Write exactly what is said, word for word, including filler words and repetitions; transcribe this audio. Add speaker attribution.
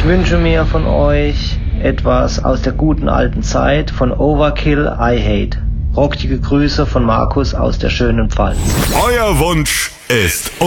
Speaker 1: wünsche mir von euch etwas aus der guten alten Zeit von Overkill, I Hate. Rockige Grüße von Markus aus der schönen Pfalz.
Speaker 2: Euer Wunsch ist